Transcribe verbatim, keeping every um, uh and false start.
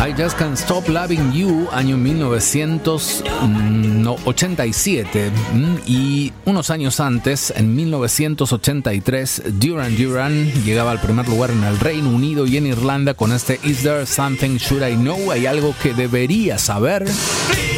I Just Can't Stop Loving You, año mil novecientos ochenta y siete. Y unos años antes, en mil novecientos ochenta y tres, Duran Duran llegaba al primer lugar en el Reino Unido y en Irlanda con este Is There Something Should I Know? ¿Hay algo que debería saber?